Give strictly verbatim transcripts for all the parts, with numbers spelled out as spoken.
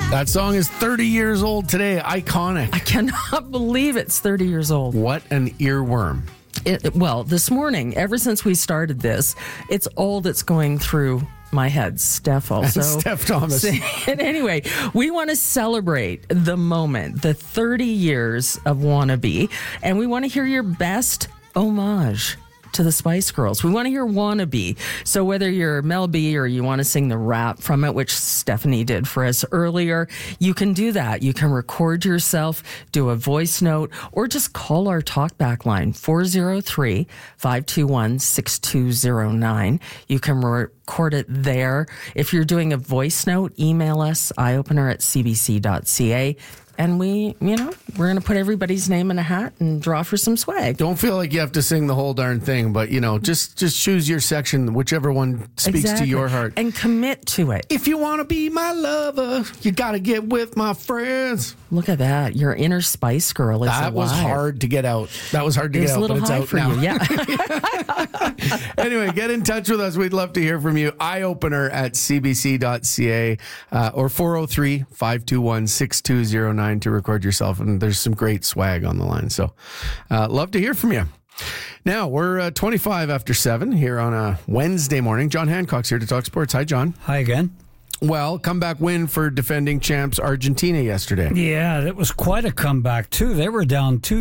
That song is thirty years old today. Iconic. I cannot believe it's thirty years old. What an earworm. It, well, this morning, ever since we started this, it's all that's going through my head. Steph also. And Steph Thomas. And anyway, we want to celebrate the moment, the thirty years of Wannabe, and we want to hear your best homage to the Spice Girls. We want to hear Wannabe. So whether you're Mel B or you want to sing the rap from it, which Stephanie did for us earlier, you can do that. You can record yourself, do a voice note, or just call our talkback line, four oh three, five two one, six two oh nine. You can record it there. If you're doing a voice note, email us, eyeopener at c b c dot c a. And we, you know, we're going to put everybody's name in a hat and draw for some swag. Don't feel like you have to sing the whole darn thing, but, you know, just just choose your section, whichever one speaks exactly. to your heart. And commit to it. If you want to be my lover, you got to get with my friends. Look at that. Your inner Spice Girl is That alive. was hard to get out. That was hard to It get was out, a little but it's high out for now. you, yeah. Anyway, get in touch with us. We'd love to hear from you. Eyeopener at c b c dot c a uh, or four oh three, five two one, six two oh nine to record yourself. And there's some great swag on the line. So uh, love to hear from you. Now, we're uh, twenty-five after seven here on a Wednesday morning. John Hancock's here to talk sports. Hi, John. Hi again. Well, comeback win for defending champs Argentina yesterday. Yeah, it was quite a comeback, too. They were down two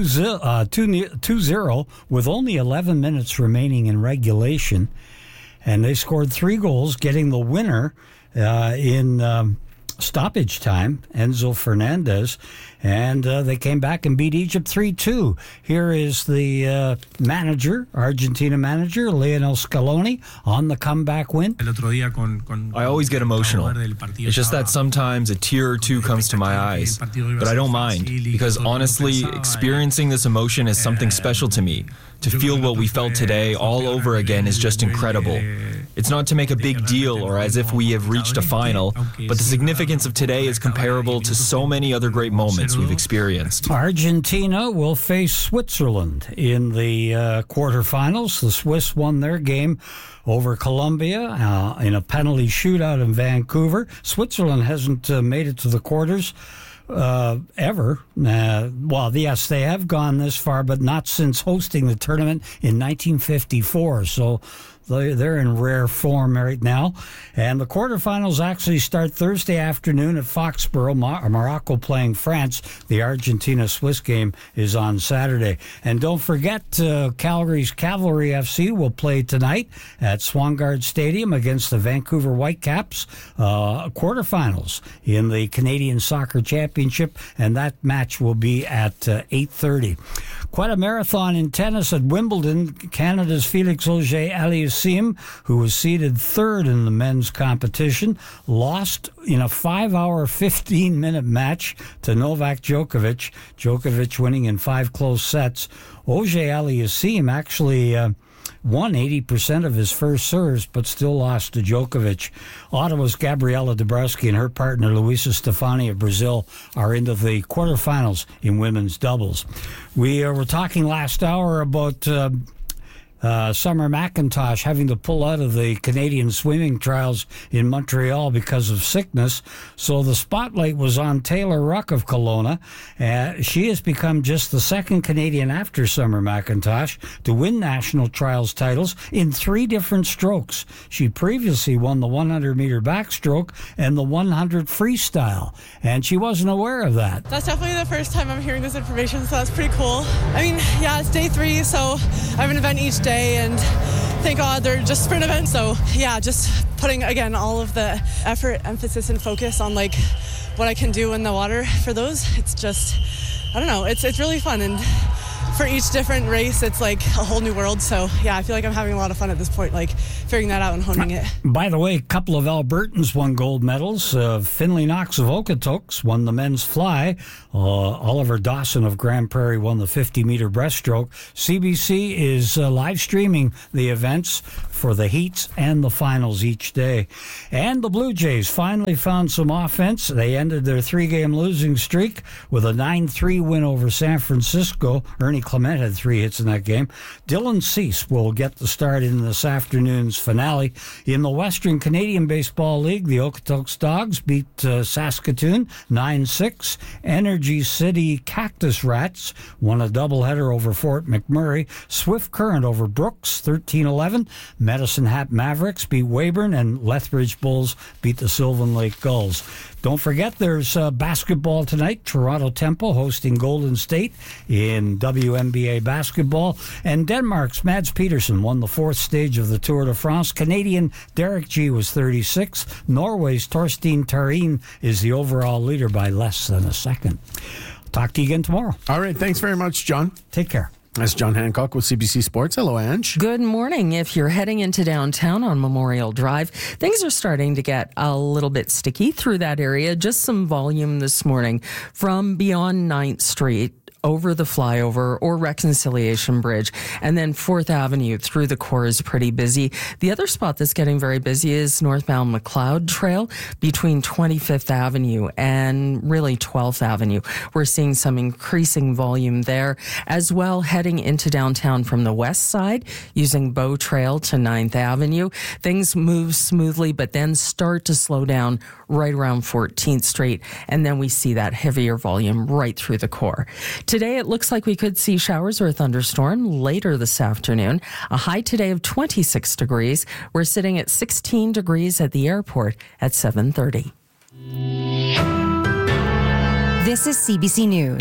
zero with only eleven minutes remaining in regulation, and they scored three goals, getting the winner uh, in um, stoppage time, Enzo Fernandez, and uh, they came back and beat Egypt three two. Here is the uh, manager, Argentina manager, Lionel Scaloni, on the comeback win. I always get emotional. It's just that sometimes a tear or two comes to my eyes, but I don't mind, because honestly, experiencing this emotion is something special to me. To feel what we felt today all over again is just incredible. It's not to make a big deal or as if we have reached a final, but the significance of today is comparable to so many other great moments we've experienced. Argentina will face Switzerland in the uh, quarterfinals. The Swiss won their game over Colombia uh, in a penalty shootout in Vancouver. Switzerland hasn't uh, made it to the quarters Uh, ever. Uh, well, yes, they have gone this far, but not since hosting the tournament in nineteen fifty-four. So they, they're in rare form right now. And the quarterfinals actually start Thursday afternoon at Foxborough. Mo- Morocco playing France. The Argentina-Swiss game is on Saturday. And don't forget, uh, Calgary's Cavalry F C will play tonight at Swangard Stadium against the Vancouver Whitecaps. Uh, quarterfinals in the Canadian Soccer Championship, and that match will be at uh, eight thirty. Quite a marathon in tennis at Wimbledon. Canada's Felix Auger-Aliassime, who was seeded third in the men's competition, lost in a five-hour, fifteen-minute match to Novak Djokovic. Djokovic winning in five close sets. Auger-Aliassime actually Uh, won eighty percent of his first serves, but still lost to Djokovic. Ottawa's Gabriela Dabrowski and her partner Luisa Stefani of Brazil are into the quarterfinals in women's doubles. We uh, were talking last hour about Uh, Uh, Summer McIntosh having to pull out of the Canadian swimming trials in Montreal because of sickness. So the spotlight was on Taylor Ruck of Kelowna. Uh, she has become just the second Canadian after Summer McIntosh to win national trials titles in three different strokes. She previously won the hundred meter backstroke and the hundred freestyle, and she wasn't aware of that. That's definitely the first time I'm hearing this information, so that's pretty cool. I mean, yeah, it's day three, so I have an event each day. And thank God they're just sprint events. So yeah, just putting again all of the effort, emphasis, and focus on like what I can do in the water for those. It's just, I don't know, it's it's really fun. And for each different race, it's like a whole new world. So yeah, I feel like I'm having a lot of fun at this point, like figuring that out and honing it. By the way, a couple of Albertans won gold medals. Uh, Finley Knox of Okotoks won the men's fly. Uh, Oliver Dawson of Grand Prairie won the fifty meter breaststroke. C B C is uh, live streaming the events for the heats and the finals each day. And the Blue Jays finally found some offense. They ended their three game losing streak with a nine three win over San Francisco. Ernie Clement had three hits in that game. Dylan Cease will get the start in this afternoon's finale. In the Western Canadian Baseball League, the Okotoks Dogs beat uh, Saskatoon nine six. Energy City Cactus Rats won a doubleheader over Fort McMurray. Swift Current over Brooks thirteen eleven. Medicine Hat Mavericks beat Weyburn, and Lethbridge Bulls beat the Sylvan Lake Gulls. Don't forget, there's uh, basketball tonight. Toronto Temple hosting Golden State in W N B A basketball. And Denmark's Mads Petersen won the fourth stage of the Tour de France. Canadian Derek G was thirty-sixth. Norway's Torstein Tarin is the overall leader by less than a second. Talk to you again tomorrow. All right. Thanks very much, John. Take care. That's John Hancock with C B C Sports. Hello, Ange. Good morning. If you're heading into downtown on Memorial Drive, things are starting to get a little bit sticky through that area. Just some volume this morning from beyond ninth Street over the flyover or Reconciliation Bridge, and then fourth Avenue through the core is pretty busy. The other spot that's getting very busy is northbound McLeod Trail between twenty-fifth Avenue and really twelfth Avenue. We're seeing some increasing volume there as well, heading into downtown from the west side using Bow Trail to ninth Avenue. Things move smoothly, but then start to slow down right around fourteenth Street, and then we see that heavier volume right through the core. Today, it looks like we could see showers or a thunderstorm later this afternoon. A high today of twenty-six degrees. We're sitting at sixteen degrees at the airport at seven thirty. This is C B C News.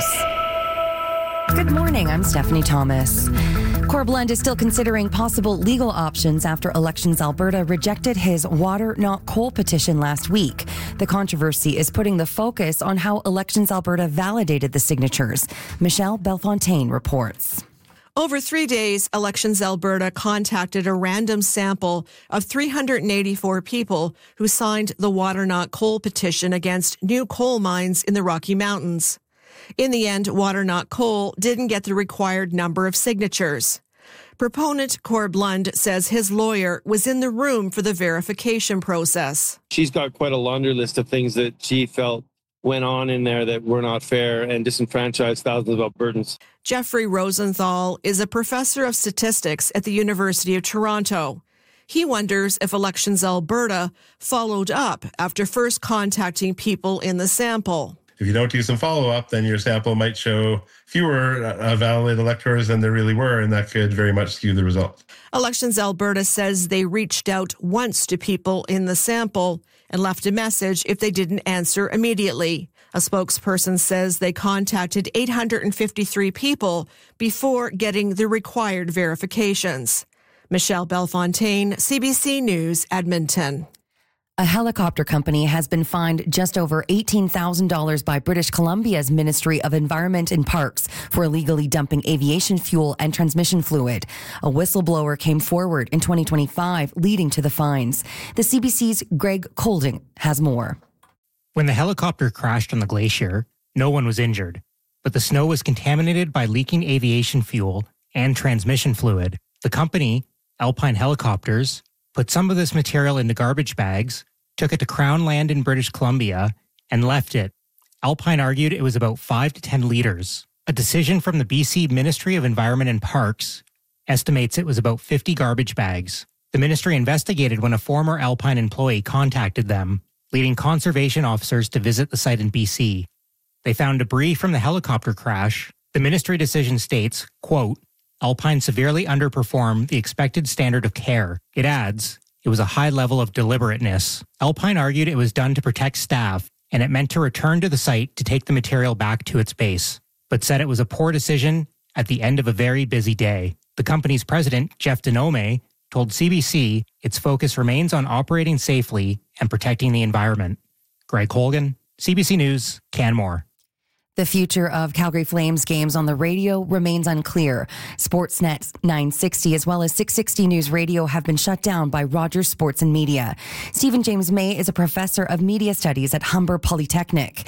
Good morning, I'm Stephanie Thomas. Corbland is still considering possible legal options after Elections Alberta rejected his Water Not Coal petition last week. The controversy is putting the focus on how Elections Alberta validated the signatures. Michelle Belfontaine reports. Over three days, Elections Alberta contacted a random sample of three hundred eighty-four people who signed the Water Not Coal petition against new coal mines in the Rocky Mountains. In the end, Water Not Coal didn't get the required number of signatures. Proponent Corb Lund says his lawyer was in the room for the verification process. She's got quite a laundry list of things that she felt went on in there that were not fair and disenfranchised thousands of Albertans. Jeffrey Rosenthal is a professor of statistics at the University of Toronto. He wonders if Elections Alberta followed up after first contacting people in the sample. If you don't do some follow-up, then your sample might show fewer uh, valid electors than there really were, and that could very much skew the result. Elections Alberta says they reached out once to people in the sample and left a message if they didn't answer immediately. A spokesperson says they contacted eight hundred fifty-three people before getting the required verifications. Michelle Belfontaine, C B C News, Edmonton. A helicopter company has been fined just over eighteen thousand dollars by British Columbia's Ministry of Environment and Parks for illegally dumping aviation fuel and transmission fluid. A whistleblower came forward in twenty twenty-five, leading to the fines. The C B C's Greg Colding has more. When the helicopter crashed on the glacier, no one was injured, but the snow was contaminated by leaking aviation fuel and transmission fluid. The company, Alpine Helicopters, put some of this material into garbage bags, took it to Crown Land in British Columbia, and left it. Alpine argued it was about five to ten litres. A decision from the B C Ministry of Environment and Parks estimates it was about fifty garbage bags. The ministry investigated when a former Alpine employee contacted them, leading conservation officers to visit the site in B C. They found debris from the helicopter crash. The ministry decision states, quote, Alpine severely underperformed the expected standard of care. It adds, it was a high level of deliberateness. Alpine argued it was done to protect staff, and it meant to return to the site to take the material back to its base, but said it was a poor decision at the end of a very busy day. The company's president, Jeff Denome, told C B C its focus remains on operating safely and protecting the environment. Greg Colgan, C B C News, Canmore. The future of Calgary Flames games on the radio remains unclear. Sportsnet nine sixty as well as six sixty News Radio have been shut down by Rogers Sports and Media. Stephen James May is a professor of media studies at Humber Polytechnic.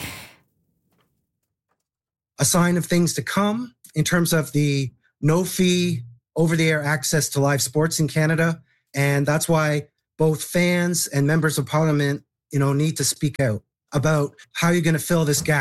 A sign of things to come in terms of the no-fee, over-the-air access to live sports in Canada. And that's why both fans and members of parliament, you know, need to speak out about how you're going to fill this gap.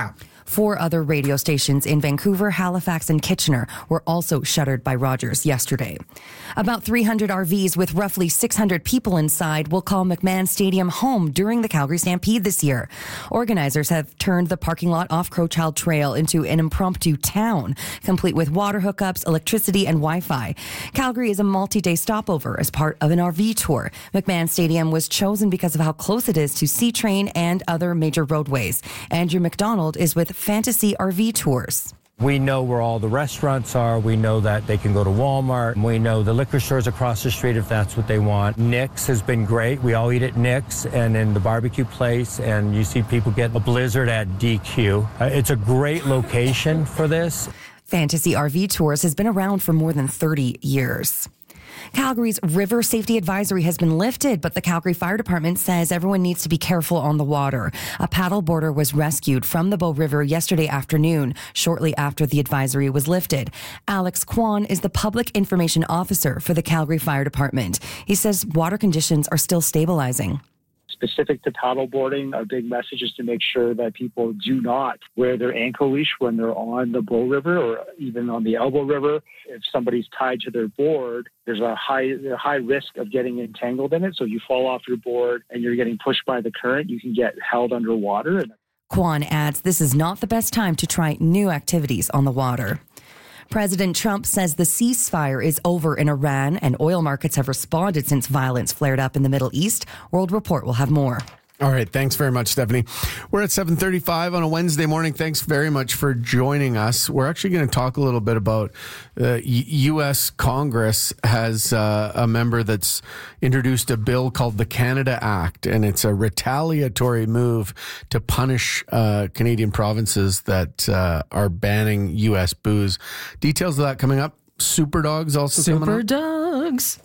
Four other radio stations in Vancouver, Halifax, and Kitchener were also shuttered by Rogers yesterday. About three hundred R Vs with roughly six hundred people inside will call McMahon Stadium home during the Calgary Stampede this year. Organizers have turned the parking lot off Crowchild Trail into an impromptu town, complete with water hookups, electricity, and Wi-Fi. Calgary is a multi-day stopover as part of an R V tour. McMahon Stadium was chosen because of how close it is to C-Train and other major roadways. Andrew McDonald is with Fantasy R V Tours. We know where all the restaurants are. We know that they can go to Walmart. We know the liquor stores across the street if that's what they want. Nick's has been great. We all eat at Nick's and in the barbecue place, and you see people get a blizzard at D Q. Uh, it's a great location for this. Fantasy R V Tours has been around for more than thirty years. Calgary's river safety advisory has been lifted, but the Calgary Fire Department says everyone needs to be careful on the water. A paddleboarder was rescued from the Bow River yesterday afternoon, shortly after the advisory was lifted. Alex Kwan is the public information officer for the Calgary Fire Department. He says water conditions are still stabilizing. Specific to paddleboarding, our big message is to make sure that people do not wear their ankle leash when they're on the Bow River or even on the Elbow River. If somebody's tied to their board, there's a high a high risk of getting entangled in it. So if you fall off your board and you're getting pushed by the current, you can get held underwater. Kwan adds this is not the best time to try new activities on the water. President Trump says the ceasefire is over in Iran and oil markets have responded since violence flared up in the Middle East. World Report will have more. All right. Thanks very much, Stephanie. We're at seven thirty-five on a Wednesday morning. Thanks very much for joining us. We're actually going to talk a little bit about uh, U S Congress has uh, a member that's introduced a bill called the Canada Act, and it's a retaliatory move to punish uh, Canadian provinces that uh, are banning U S booze. Details of that coming up. Super Dogs also Super coming up. Dogs.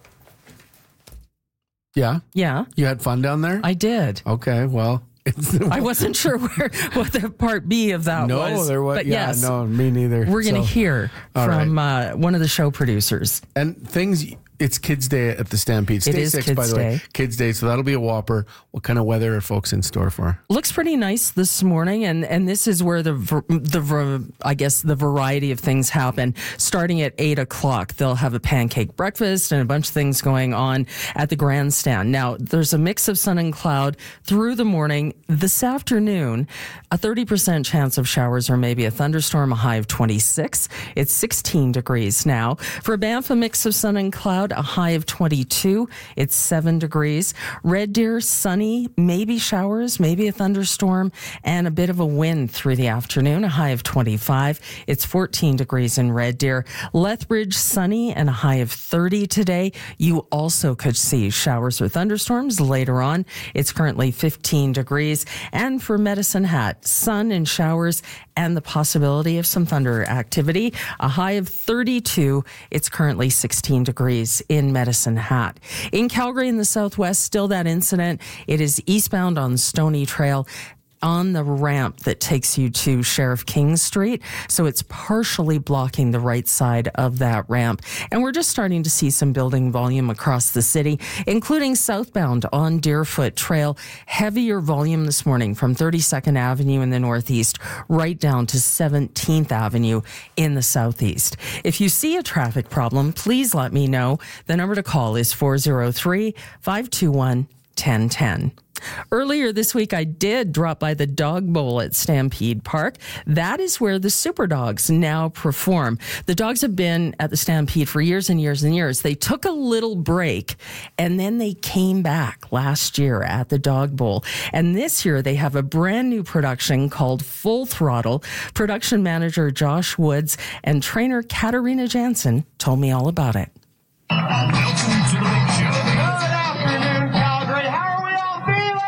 Yeah? Yeah. You had fun down there? I did. Okay, well. I wasn't sure where what the part B of that no, was. No, there was. But yeah, yes, no, me neither. We're going to so, hear from right. uh, one of the show producers. And things, it's Kids Day at the Stampede. Stay it is six, Kids by the Day. way. Kids Day, so that'll be a whopper. What kind of weather are folks in store for? Looks pretty nice this morning, and, and this is where the the I guess the variety of things happen. Starting at eight o'clock, they'll have a pancake breakfast and a bunch of things going on at the grandstand. Now, there's a mix of sun and cloud through the morning. This afternoon, a thirty percent chance of showers or maybe a thunderstorm, a high of twenty-six. It's sixteen degrees now. For Banff, a mix of sun and cloud, a high of twenty-two. It's seven degrees. Red Deer, sunny, maybe showers, maybe a thunderstorm, and a bit of a wind through the afternoon, a high of twenty-five. It's fourteen degrees in Red Deer. Lethbridge, sunny, and a high of thirty today. You also could see showers or thunderstorms later on. It's currently fifteen degrees. And for Medicine Hat, sun and showers and the possibility of some thunder activity, a high of thirty-two. It's currently sixteen degrees in Medicine Hat. In Calgary in the southwest, still that incident. It is eastbound on Stony Trail on the ramp that takes you to Sheriff King Street. So it's partially blocking the right side of that ramp. And we're just starting to see some building volume across the city, including southbound on Deerfoot Trail. Heavier volume this morning from thirty-second Avenue in the northeast right down to seventeenth Avenue in the southeast. If you see a traffic problem, please let me know. The number to call is four oh three, five two one, one oh one oh. Earlier this week, I did drop by the Dog Bowl at Stampede Park. That is where the Super Dogs now perform. The dogs have been at the Stampede for years and years and years. They took a little break, and then they came back last year at the Dog Bowl. And this year, they have a brand new production called Full Throttle. Production manager Josh Woods and trainer Katarina Jansen told me all about it. Welcome to the big show. Good afternoon, Calgary. How are we all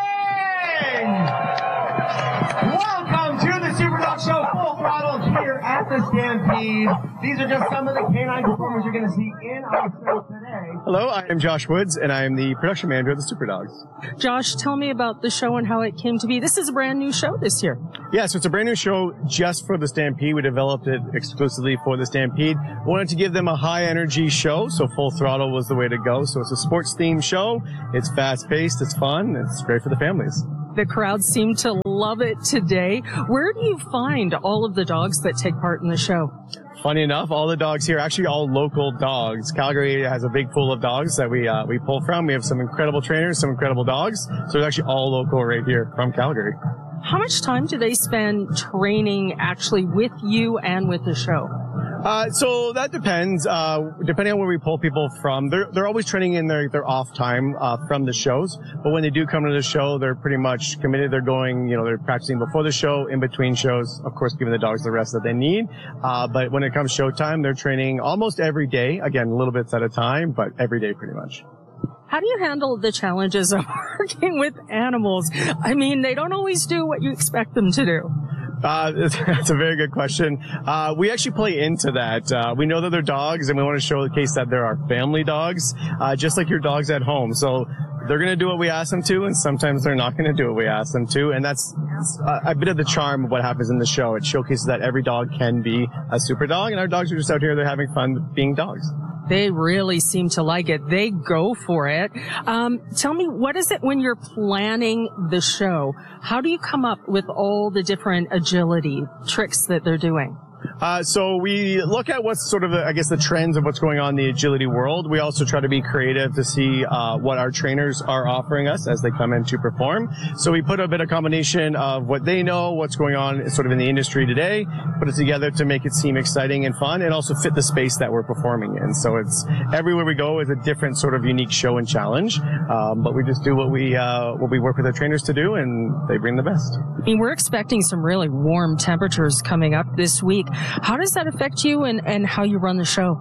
feeling? Welcome to the Super Dog Show, Full Throttle here at the Stampede. These are just some of the canine performers you're going to see in our show today. Hello, I am Josh Woods, and I am the production manager of the Super Dogs. Josh, tell me about the show and how it came to be. This is a brand new show this year. Yeah, so it's a brand new show just for the Stampede. We developed it exclusively for the Stampede. Wanted to give them a high energy show, so Full Throttle was the way to go. So it's a sports themed show. It's fast paced, it's fun, it's great for the families. The crowd seemed to love it today. Where do you find all of the dogs that take part in the show? Funny enough, all the dogs here are actually all local dogs. Calgary has a big pool of dogs that we uh, we pull from. We have some incredible trainers, some incredible dogs. So it's actually all local right here from Calgary. How much time do they spend training actually with you and with the show? Uh, so that depends, uh, depending on where we pull people from. They're, they're always training in their, their off time, uh, from the shows. But when they do come to the show, they're pretty much committed. They're going, you know, they're practicing before the show, in between shows, of course, giving the dogs the rest that they need. Uh, but when it comes showtime, they're training almost every day. Again, little bits at a time, but every day pretty much. How do you handle the challenges of working with animals? I mean, they don't always do what you expect them to do. Uh, that's a very good question. Uh, we actually play into that. Uh, we know that they're dogs and we want to showcase that they're our family dogs, uh, just like your dogs at home. So they're going to do what we ask them to, and sometimes they're not going to do what we ask them to. And that's a, a bit of the charm of what happens in the show. It showcases that every dog can be a super dog, and our dogs are just out here, they're having fun being dogs. They really seem to like it. They go for it. Um, tell me, what is it when you're planning the show? How do you come up with all the different agility tricks that they're doing? Uh, so we look at what's sort of, the, I guess, the trends of what's going on in the agility world. We also try to be creative to see uh, what our trainers are offering us as they come in to perform. So we put a bit of combination of what they know, what's going on sort of in the industry today, put it together to make it seem exciting and fun, and also fit the space that we're performing in. So it's everywhere we go is a different sort of unique show and challenge. Um, but we just do what we uh, what we work with our trainers to do, and they bring the best. I mean, we're expecting some really warm temperatures coming up this week. How does that affect you and, and how you run the show?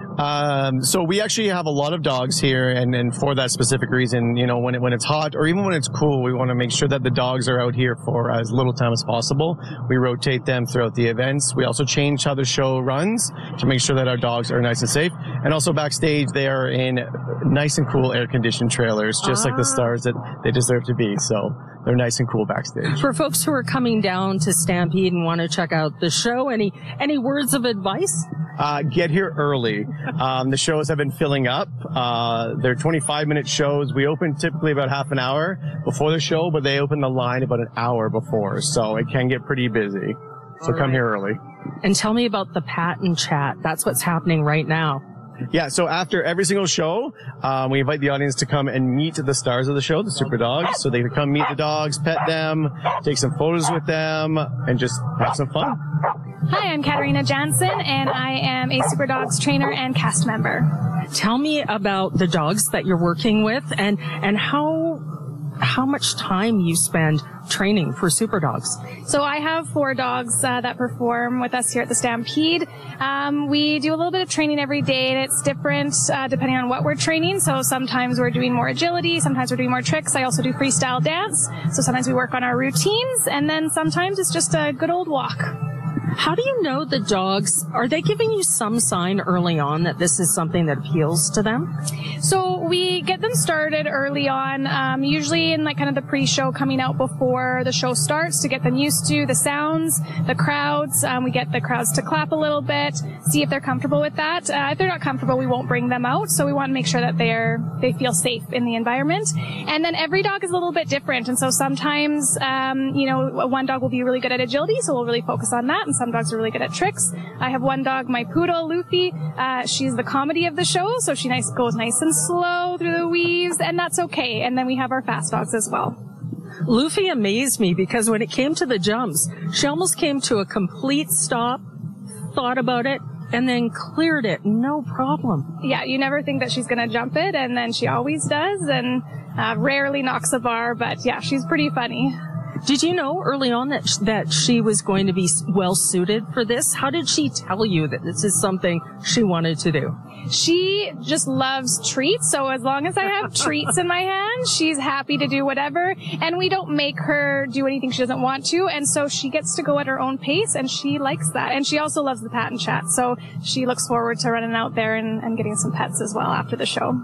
Um, so we actually have a lot of dogs here, and, and for that specific reason, you know, when it, when it's hot or even when it's cool, we want to make sure that the dogs are out here for as little time as possible. We rotate them throughout the events. We also change how the show runs to make sure that our dogs are nice and safe. And also backstage, they are in nice and cool air-conditioned trailers, just ah. like the stars that they deserve to be. So they're nice and cool backstage. For folks who are coming down to Stampede and want to check out the show, any any words of advice? Uh, get here early. Um, the shows have been filling up. Uh, they're twenty-five minute shows. We open typically about half an hour before the show, but they open the line about an hour before, so it can get pretty busy. So All come right. here early. And tell me about the Pat and Chat. That's what's happening right now. Yeah, so after every single show, um, we invite the audience to come and meet the stars of the show, the super dogs. So they can come meet the dogs, pet them, take some photos with them, and just have some fun. Hi, I'm Katarina Jansen, and I am a Super Dogs trainer and cast member. Tell me about the dogs that you're working with and, and how how much time you spend training for Super Dogs. So I have four dogs uh, that perform with us here at the Stampede. Um, we do a little bit of training every day, and it's different uh, depending on what we're training. So sometimes we're doing more agility, sometimes we're doing more tricks. I also do freestyle dance. So sometimes we work on our routines, and then sometimes it's just a good old walk. How do you know the dogs, are they giving you some sign early on that this is something that appeals to them? So we get them started early on, um, usually in like kind of the pre-show coming out before the show starts to get them used to the sounds, the crowds. Um, we get the crowds to clap a little bit, see if they're comfortable with that. Uh, if they're not comfortable, we won't bring them out. So we want to make sure that they're, they feel safe in the environment. And then every dog is a little bit different. And so sometimes, um, you know, one dog will be really good at agility, so we'll really focus on that. And some dogs are really good at tricks. I have one dog, my poodle, Luffy. Uh, she's the comedy of the show, so she nice, goes nice and slow through the weaves, and that's okay. And then we have our fast dogs as well. Luffy amazed me because when it came to the jumps, she almost came to a complete stop, thought about it, and then cleared it. No problem. Yeah, you never think that she's going to jump it, and then she always does, and uh, rarely knocks a bar, but yeah, she's pretty funny. Did you know early on that that she was going to be well suited for this? How did she tell you that this is something she wanted to do? She just loves treats, so as long as I have treats in my hand, she's happy to do whatever, and we don't make her do anything she doesn't want to, and so she gets to go at her own pace, and she likes that. And she also loves the Pat and Chat, so she looks forward to running out there and, and getting some pets as well after the show.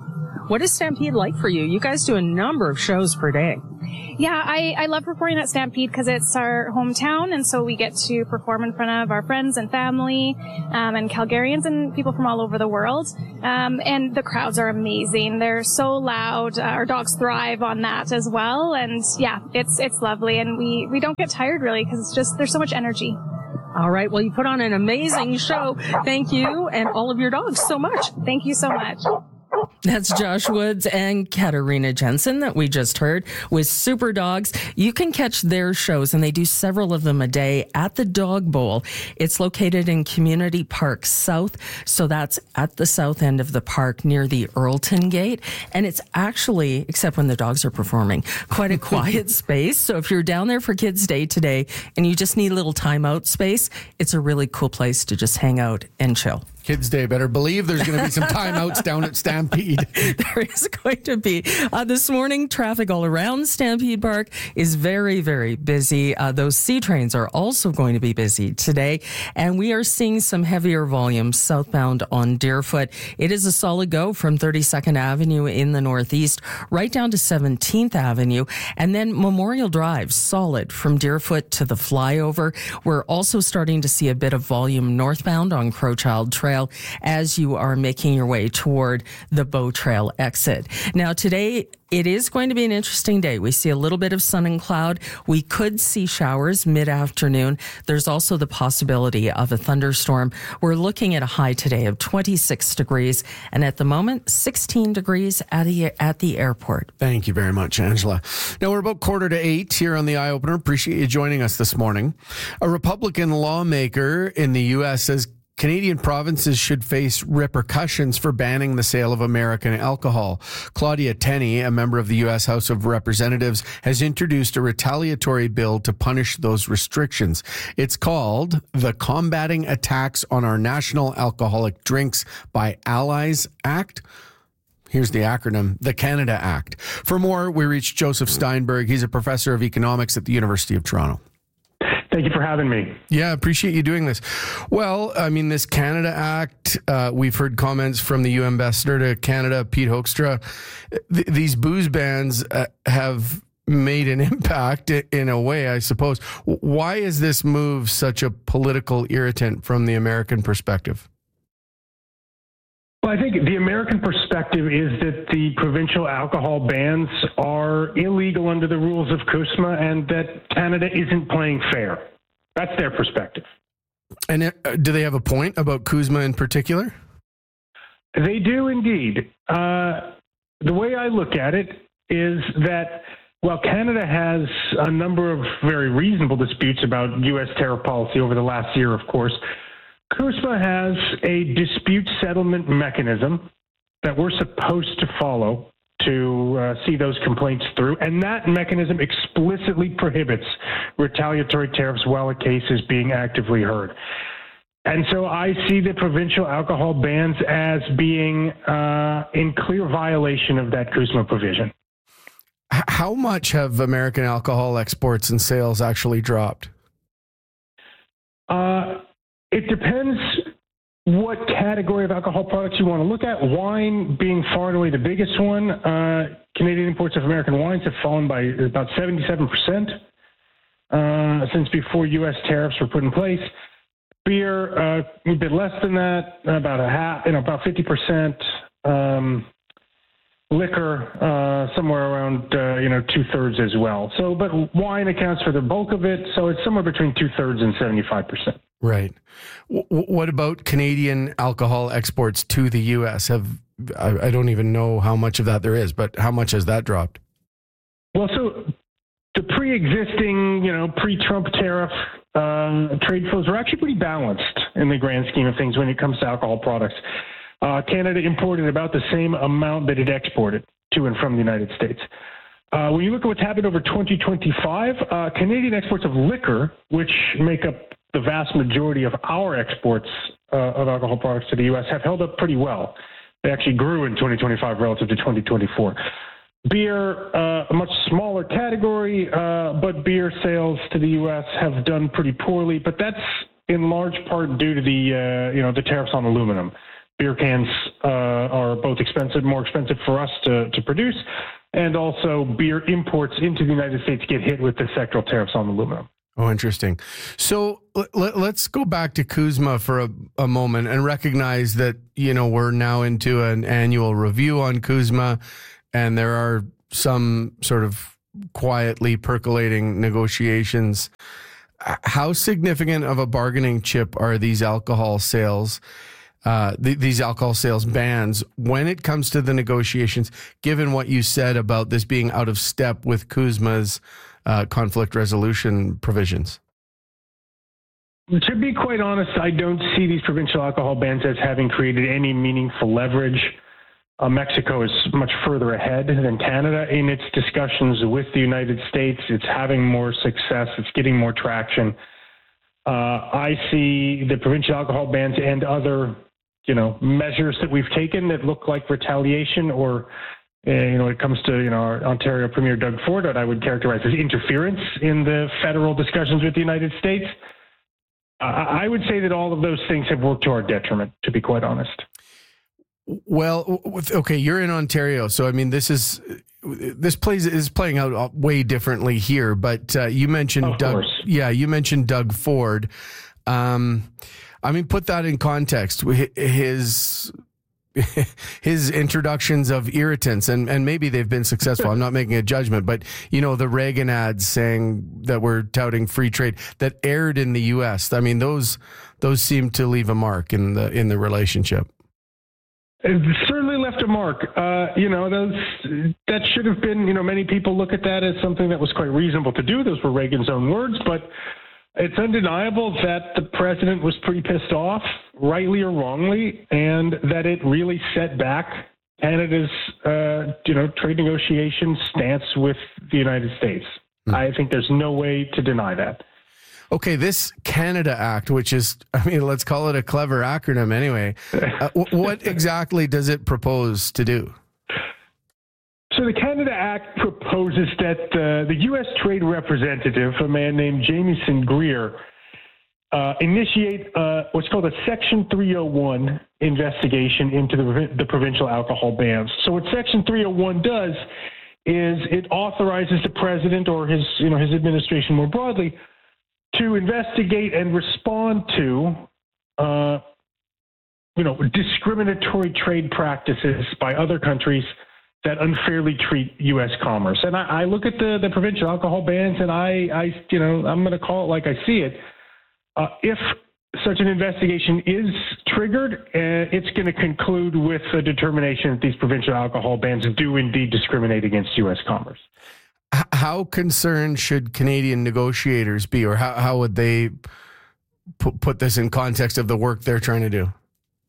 What is Stampede like for you? You guys do a number of shows per day. Yeah, I, I love performing at Stampede because it's our hometown, and so we get to perform in front of our friends and family, um, and Calgarians and people from all over the world. Um, and the crowds are amazing. They're so loud. Uh, our dogs thrive on that as well. And yeah, it's it's lovely, and we, we don't get tired really because it's just there's so much energy. All right. Well, you put on an amazing show. Thank you and all of your dogs so much. Thank you so much. That's Josh Woods and Katarina Jensen that we just heard with Super Dogs. You can catch their shows, and they do several of them a day at the Dog Bowl. It's located in Community Park South, so that's at the south end of the park near the Earlton Gate. And it's actually, except when the dogs are performing, quite a quiet space. So if you're down there for Kids Day today and you just need a little timeout space, it's a really cool place to just hang out and chill. Kids Day, better believe there's going to be some timeouts down at Stampede. There is going to be. Uh, this morning, traffic all around Stampede Park is very, very busy. Uh, those C trains are also going to be busy today, and we are seeing some heavier volumes southbound on Deerfoot. It is a solid go from thirty-second Avenue in the northeast right down to seventeenth Avenue, and then Memorial Drive, solid from Deerfoot to the flyover. We're also starting to see a bit of volume northbound on Crowchild Trail as you are making your way toward the Bow Trail exit. Now, today, it is going to be an interesting day. We see a little bit of sun and cloud. We could see showers mid-afternoon. There's also the possibility of a thunderstorm. We're looking at a high today of twenty-six degrees, and at the moment, sixteen degrees at the, at the airport. Thank you very much, Angela. Now, we're about quarter to eight here on the Eye Opener. Appreciate you joining us this morning. A Republican lawmaker in the U S says Canadian provinces should face repercussions for banning the sale of American alcohol. Claudia Tenney, a member of the U S House of Representatives, has introduced a retaliatory bill to punish those restrictions. It's called the Combating Attacks on Our National Alcoholic Drinks by Allies Act. Here's the acronym, the Canada Act. For more, we reached Joseph Steinberg. He's a professor of economics at the University of Toronto. Thank you for having me. Yeah, appreciate you doing this. Well, I mean, this Canada Act, uh, we've heard comments from the U S Ambassador to Canada, Pete Hoekstra. Th- these booze bans uh, have made an impact in a way, I suppose. Why is this move such a political irritant from the American perspective? Well, I think the American perspective is that the provincial alcohol bans are illegal under the rules of CUSMA and that Canada isn't playing fair. That's their perspective. And uh, do they have a point about CUSMA in particular? They do indeed. Uh, the way I look at it is that while Canada has a number of very reasonable disputes about U S tariff policy over the last year, of course, CUSMA has a dispute settlement mechanism that we're supposed to follow to uh, see those complaints through, and that mechanism explicitly prohibits retaliatory tariffs while a case is being actively heard. And so I see the provincial alcohol bans as being uh, in clear violation of that CUSMA provision. How much have American alcohol exports and sales actually dropped? Uh, It depends what category of alcohol products you want to look at. Wine being far and away the biggest one. Uh, Canadian imports of American wines have fallen by about seventy-seven percent uh, since before U S tariffs were put in place. Beer, uh, a bit less than that, about a half, you know, about fifty percent. Um, liquor, uh, somewhere around, uh, you know, two thirds as well. So, but wine accounts for the bulk of it. So it's somewhere between two thirds and seventy-five percent. Right. W- what about Canadian alcohol exports to the U S? Have I, I don't even know how much of that there is, but how much has that dropped? Well, so the pre-existing, you know, pre-Trump tariff uh, trade flows are actually pretty balanced in the grand scheme of things when it comes to alcohol products. Uh, Canada imported about the same amount that it exported to and from the United States. Uh, when you look at what's happened over twenty twenty-five, uh, Canadian exports of liquor, which make up the vast majority of our exports uh, of alcohol products to the U S, have held up pretty well. They actually grew in twenty twenty-five relative to twenty twenty-four. Beer, uh, a much smaller category, uh, but beer sales to the U S have done pretty poorly. But that's in large part due to the uh, you know the tariffs on aluminum. Beer cans uh, are both expensive, more expensive for us to, to produce, and also beer imports into the United States get hit with the sectoral tariffs on aluminum. Oh, interesting. So let, let's go back to CUSMA for a, a moment and recognize that, you know, we're now into an annual review on CUSMA, and there are some sort of quietly percolating negotiations. How significant of a bargaining chip are these alcohol sales, uh, th- these alcohol sales bans when it comes to the negotiations, given what you said about this being out of step with CUSMA's uh, conflict resolution provisions? To be quite honest, I don't see these provincial alcohol bans as having created any meaningful leverage. Uh, Mexico is much further ahead than Canada in its discussions with the United States. It's having more success. It's getting more traction. Uh, I see the provincial alcohol bans and other, you know, measures that we've taken that look like retaliation, or, uh, you know, when it comes to, you know, our Ontario Premier Doug Ford, what I would characterize as interference in the federal discussions with the United States. Uh, I would say that all of those things have worked to our detriment, to be quite honest. Well, okay, you're in Ontario, so I mean, this is this plays is playing out way differently here. But uh, you mentioned of Doug, course. yeah, you mentioned Doug Ford. Um, I mean, put that in context. His his introductions of irritants, and and maybe they've been successful. I'm not making a judgment, but you know, the Reagan ads saying that we're touting free trade that aired in the U S. I mean, those those seem to leave a mark in the in the relationship. It certainly left a mark. Uh, you know, those that should have been, you know, many people look at that as something that was quite reasonable to do. Those were Reagan's own words, but it's undeniable that the president was pretty pissed off, rightly or wrongly, and that it really set back Canada's, uh, you know, trade negotiation stance with the United States. Mm. I think there's no way to deny that. Okay, this Canada Act, which is, I mean, let's call it a clever acronym anyway. Uh, what exactly does it propose to do? So the Canada Act proposes that uh, the U S Trade Representative, a man named Jamieson Greer, uh, initiate uh, what's called a Section three oh one investigation into the, the provincial alcohol bans. So what Section three oh one does is it authorizes the president or his, you know, his administration more broadly to investigate and respond to, uh, you know, discriminatory trade practices by other countries that unfairly treat U S commerce. And I, I look at the, the provincial alcohol bans, and I, I you know, I'm going to call it like I see it. Uh, if such an investigation is triggered, uh, it's going to conclude with a determination that these provincial alcohol bans do indeed discriminate against U S commerce. How concerned should Canadian negotiators be, or how, how would they put, put this in context of the work they're trying to do?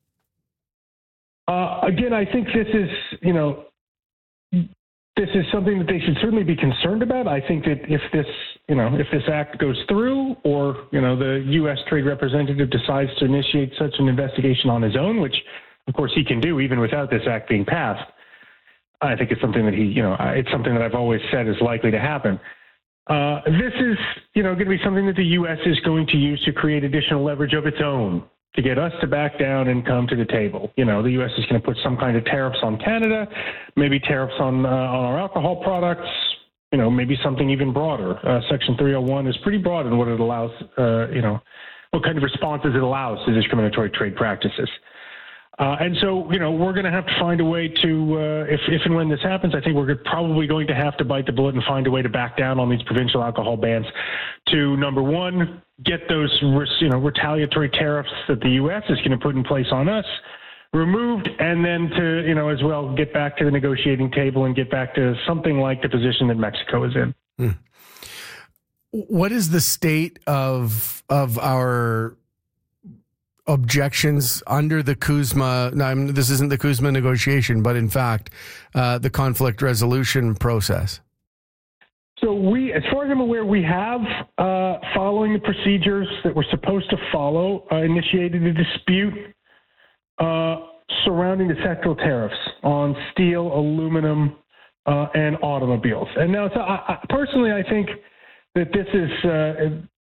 Uh, again, I think this is, you know, this is something that they should certainly be concerned about. I think that if this, you know, if this act goes through, or, you know, the U S Trade Representative decides to initiate such an investigation on his own, which of course he can do even without this act being passed, I think it's something that he, you know, it's something that I've always said is likely to happen. Uh, this is, you know, going to be something that the U S is going to use to create additional leverage of its own to get us to back down and come to the table. You know, the U S is going to put some kind of tariffs on Canada, maybe tariffs on uh, on our alcohol products, you know, maybe something even broader. Uh, Section three oh one is pretty broad in what it allows, uh, you know, what kind of responses it allows to discriminatory trade practices. Uh, and so, you know, we're going to have to find a way to, uh, if, if and when this happens, I think we're probably going to have to bite the bullet and find a way to back down on these provincial alcohol bans to, number one, get those, you know, retaliatory tariffs that the U S is going to put in place on us removed, and then to, you know, as well, get back to the negotiating table and get back to something like the position that Mexico is in. Hmm. What is the state of of our objections under the CUSMA? Now, I mean, this isn't the CUSMA negotiation, but in fact, uh, the conflict resolution process. So we, as far as I'm aware, we have, uh, following the procedures that we're supposed to follow, uh, initiated a dispute uh, surrounding the sectoral tariffs on steel, aluminum, uh, and automobiles. And now, so I, I, personally, I think that this is uh,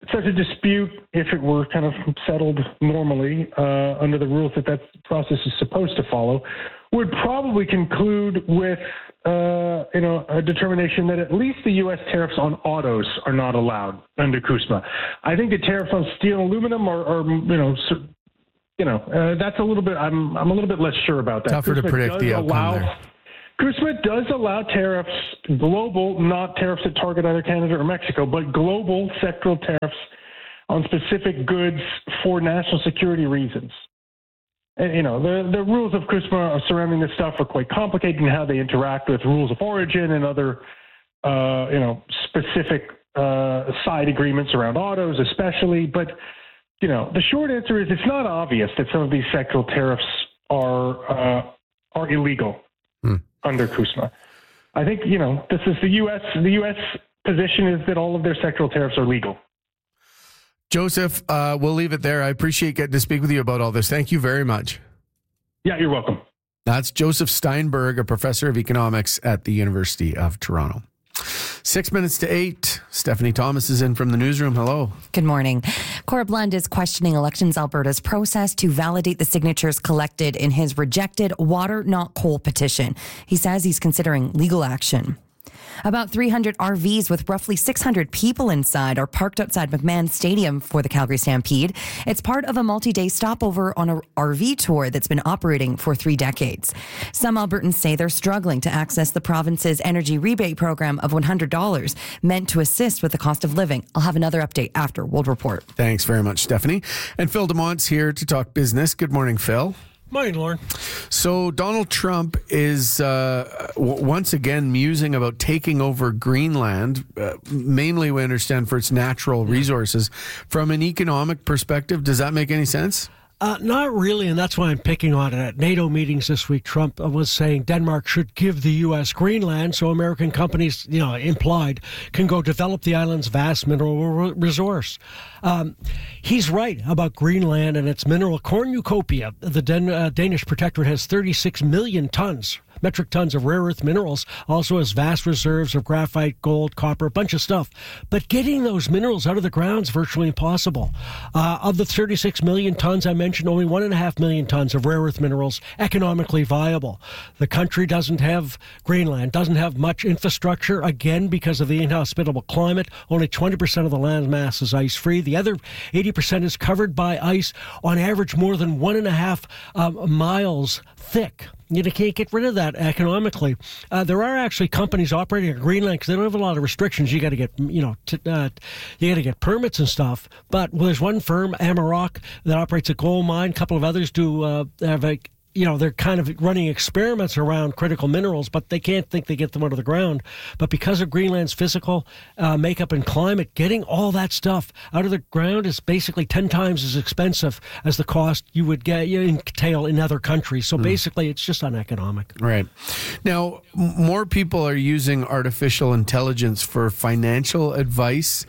such a dispute, if it were kind of settled normally uh, under the rules that that process is supposed to follow, would probably conclude with uh, you know a determination that at least the U S tariffs on autos are not allowed under CUSMA. I think the tariffs on steel and aluminum are, are you know you know uh, that's a little bit. I'm I'm a little bit less sure about that. Tougher CUSMA to predict the outcome allow, there. CUSMA does allow tariffs, global, not tariffs that target either Canada or Mexico, but global sectoral tariffs on specific goods for national security reasons. And, you know, the, the rules of CUSMA surrounding this stuff are quite complicated in how they interact with rules of origin and other, uh, you know, specific uh, side agreements around autos especially. But, you know, the short answer is it's not obvious that some of these sectoral tariffs are uh, are illegal. Hmm. Under CUSMA. I think, you know, this is the U S The U S position is that all of their sectoral tariffs are legal. Joseph, uh, we'll leave it there. I appreciate getting to speak with you about all this. Thank you very much. Yeah, you're welcome. That's Joseph Steinberg, a professor of economics at the University of Toronto. Six minutes to eight. Stephanie Thomas is in from the newsroom. Hello. Good morning. Corb Lund is questioning Elections Alberta's process to validate the signatures collected in his rejected Water Not Coal petition. He says he's considering legal action. About three hundred R Vs with roughly six hundred people inside are parked outside McMahon Stadium for the Calgary Stampede. It's part of a multi-day stopover on a R V tour that's been operating for three decades. Some Albertans say they're struggling to access the province's energy rebate program of one hundred dollars, meant to assist with the cost of living. I'll have another update after World Report. Thanks very much, Stephanie. And Phil DeMont's here to talk business. Good morning, Phil. Morning, Lauren. So Donald Trump is uh, w- once again musing about taking over Greenland, uh, mainly we understand for its natural resources. From an economic perspective, does that make any sense? Uh, not really, and that's why I'm picking on it. At NATO meetings this week, Trump was saying Denmark should give the U S Greenland so American companies, you know, implied, can go develop the island's vast mineral resource. Um, he's right about Greenland and its mineral cornucopia. The Dan- uh, Danish protectorate has thirty-six million tons. Metric tons of rare earth minerals, also has vast reserves of graphite, gold, copper, a bunch of stuff. But getting those minerals out of the ground is virtually impossible. Uh, of the thirty-six million tons I mentioned, only one and a half million tons of rare earth minerals economically viable. The country doesn't have, Greenland doesn't have much infrastructure, again, because of the inhospitable climate. Only twenty percent of the land mass is ice-free. The other eighty percent is covered by ice, on average more than one and a half um, miles thick. You can't get rid of that economically. Uh, there are actually companies operating in Greenland because they don't have a lot of restrictions. You got to get, you know, t- uh, you got to get permits and stuff. But well, there's one firm, Amarok, that operates a gold mine. A couple of others do uh, have a. You know, they're kind of running experiments around critical minerals, but they can't think they get them out of the ground. But because of Greenland's physical uh, makeup and climate, getting all that stuff out of the ground is basically ten times as expensive as the cost you would get you entail in other countries. So mm. basically, it's just uneconomic. Right. Now, m- more people are using artificial intelligence for financial advice.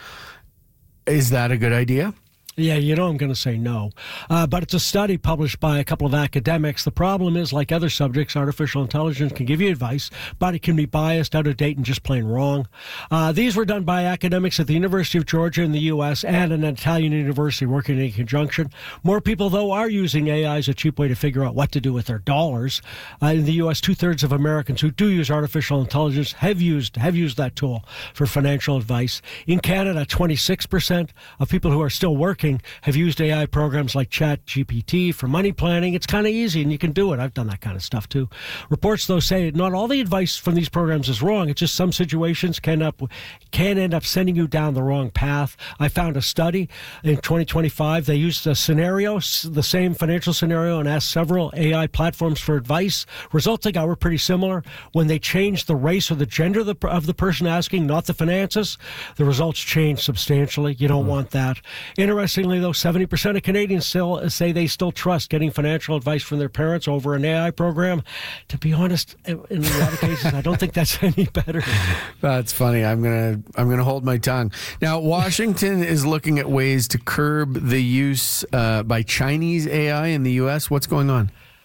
Is that a good idea? Yeah, you know I'm going to say no. Uh, but it's a study published by a couple of academics. The problem is, like other subjects, artificial intelligence can give you advice, but it can be biased, out of date, and just plain wrong. Uh, these were done by academics at the University of Georgia in the U S and an Italian university working in conjunction. More people, though, are using A I as a cheap way to figure out what to do with their dollars. Uh, in the U S, two-thirds of Americans who do use artificial intelligence have used have used that tool for financial advice. In Canada, twenty-six percent of people who are still working have used A I programs like ChatGPT for money planning. It's kind of easy, and you can do it. I've done that kind of stuff, too. Reports, though, say not all the advice from these programs is wrong. It's just some situations can, up, can end up sending you down the wrong path. I found a study in twenty twenty-five. They used a scenario, the same financial scenario, and asked several A I platforms for advice. Results they got were pretty similar. When they changed the race or the gender of the, of the person asking, not the finances, the results changed substantially. You don't mm. want that. Interesting. Interestingly, though, seventy percent of Canadians still say they still trust getting financial advice from their parents over an A I program. To be honest, in a lot of cases, I don't think that's any better. That's funny. I'm gonna I'm gonna hold my tongue. Now, Washington is looking at ways to curb the use uh, by Chinese A I in the U S. What's going on?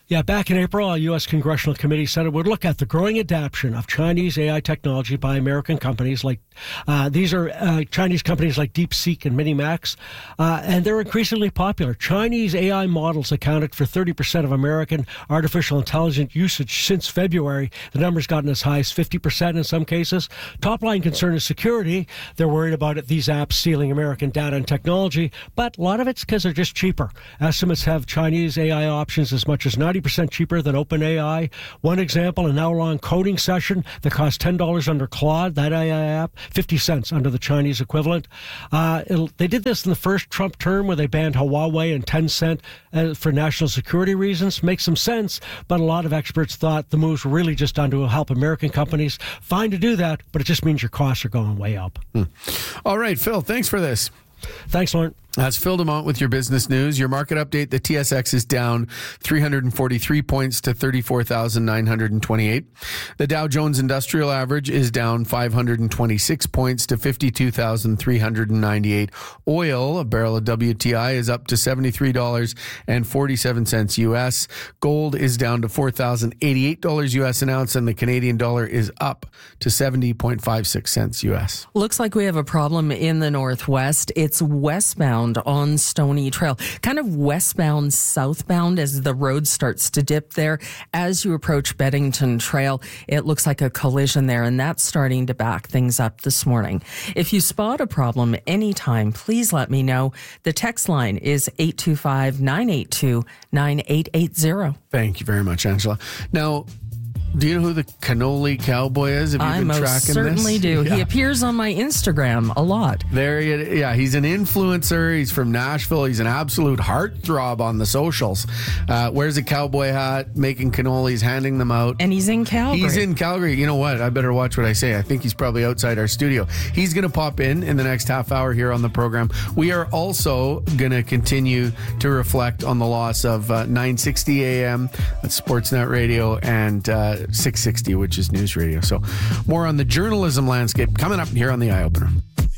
Yeah, back in April, a U S Congressional Committee said it would look at the growing adoption of Chinese A I technology by American companies like, uh, these are uh, Chinese companies like DeepSeek and Minimax, uh, and they're increasingly popular. Chinese A I models accounted for thirty percent of American artificial intelligence usage since February. The number's gotten as high as fifty percent in some cases. Top line concern is security. They're worried about it, these apps stealing American data and technology, but a lot of it's because they're just cheaper. Estimates have Chinese A I options as much as ninety percent cheaper than OpenAI. One example, an hour-long coding session that costs ten dollars under Claude, that A I app, fifty cents under the Chinese equivalent. Uh, they did this in the first Trump term where they banned Huawei and Tencent uh, for national security reasons. Makes some sense, but a lot of experts thought the moves were really just done to help American companies. Fine to do that, but it just means your costs are going way up. Hmm. All right, Phil, thanks for this. Thanks, Lauren. That's Phil DeMont with your business news. Your market update, the T S X is down three hundred forty-three points to thirty-four thousand nine hundred twenty-eight. The Dow Jones Industrial Average is down five hundred twenty-six points to fifty-two thousand three hundred ninety-eight. Oil, a barrel of W T I, is up to seventy-three dollars and forty-seven cents U S. Gold is down to four thousand eighty-eight dollars U S an ounce, and the Canadian dollar is up to seventy point five six cents U S. Looks like we have a problem in the Northwest. It's westbound on Stony Trail, kind of westbound, southbound as the road starts to dip there. As you approach Beddington Trail, it looks like a collision there, and that's starting to back things up this morning. If you spot a problem anytime, please let me know. The text line is eight two five, nine eight two, nine eight eight zero. Thank you very much, Angela. Now, do you know who the Cannoli Cowboy is? Have you I been most tracking certainly this? do. Yeah. He appears on my Instagram a lot. There, he, yeah, he's an influencer. He's from Nashville. He's an absolute heartthrob on the socials. Uh, wears a cowboy hat, making cannolis, handing them out. And he's in Calgary. He's in Calgary. You know what? I better watch what I say. I think he's probably outside our studio. He's going to pop in in the next half hour here on the program. We are also going to continue to reflect on the loss of uh, nine sixty A M, that's Sportsnet Radio, and uh, six sixty, which is News Radio. So more on the journalism landscape coming up here on the Eye Opener.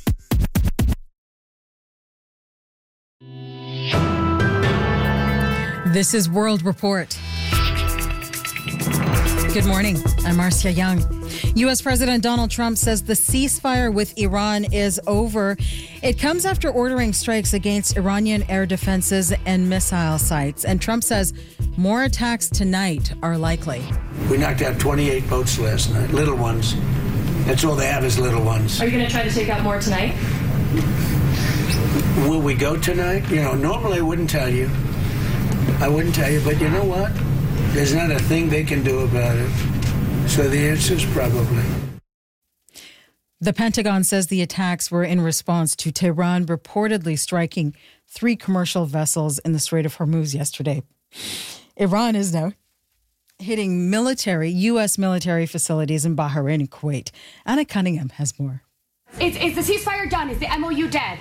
This is World Report. Good morning. I'm Marcia Young. U S. President Donald Trump says the ceasefire with Iran is over. It comes after ordering strikes against Iranian air defenses and missile sites. And Trump says more attacks tonight are likely. We knocked out twenty-eight boats last night, little ones. That's all they have is little ones. Are you going to try to take out more tonight? Will we go tonight? You know, normally I wouldn't tell you. I wouldn't tell you, but you know what? There's not a thing they can do about it. So the answer is probably. The Pentagon says the attacks were in response to Tehran reportedly striking three commercial vessels in the Strait of Hormuz yesterday. Iran is now hitting military, U S military facilities in Bahrain and Kuwait. Anna Cunningham has more. Is, is the ceasefire done? Is the M O U dead?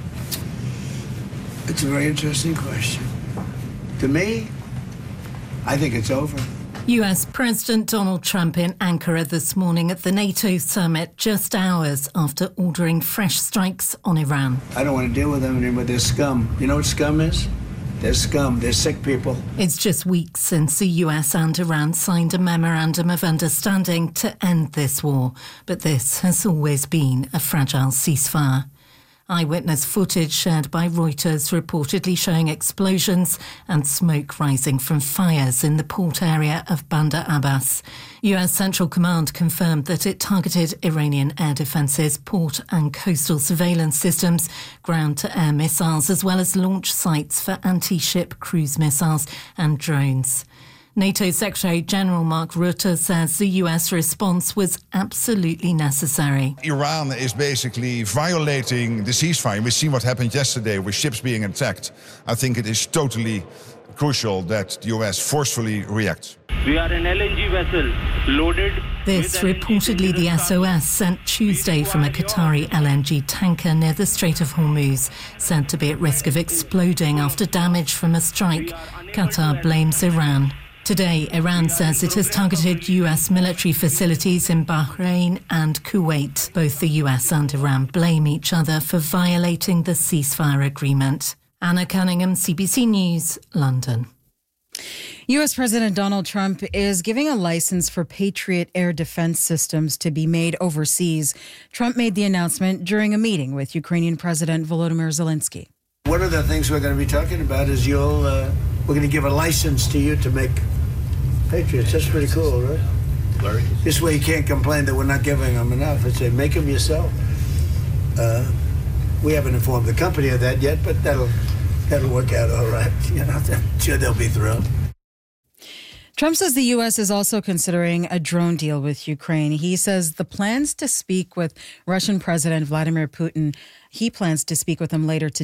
It's a very interesting question. To me, I think it's over. U S. President Donald Trump in Ankara this morning at the NATO summit, just hours after ordering fresh strikes on Iran. I don't want to deal with them anymore. They're scum. You know what scum is? They're scum. They're sick people. It's just weeks since the U S and Iran signed a memorandum of understanding to end this war. But this has always been a fragile ceasefire. Eyewitness footage shared by Reuters reportedly showing explosions and smoke rising from fires in the port area of Bandar Abbas. U S Central Command confirmed that it targeted Iranian air defences, port and coastal surveillance systems, ground-to-air missiles, as well as launch sites for anti-ship cruise missiles and drones. NATO Secretary General Mark Rutte says the U S response was absolutely necessary. Iran is basically violating the ceasefire. We've seen what happened yesterday with ships being attacked. I think it is totally crucial that the U S forcefully reacts. We are an L N G vessel loaded. This reportedly the S O S sent Tuesday from a Qatari L N G tanker near the Strait of Hormuz, said to be at risk of exploding after damage from a strike. Qatar blames Iran. Today, Iran says it has targeted U S military facilities in Bahrain and Kuwait. Both the U S and Iran blame each other for violating the ceasefire agreement. Anna Cunningham, C B C News, London. U S. President Donald Trump is giving a license for Patriot air defense systems to be made overseas. Trump made the announcement during a meeting with Ukrainian President Volodymyr Zelensky. One of the things we're going to be talking about is you'll, uh, we're going to give a license to you to make Patriots. That's pretty cool, right? Larry? This way you can't complain that we're not giving them enough. I say, make them yourself. Uh, we haven't informed the company of that yet, but that'll that'll work out all right. You know, I'm sure they'll be thrilled. Trump says the U S is also considering a drone deal with Ukraine. He says the plans to speak with Russian President Vladimir Putin, he plans to speak with him later today.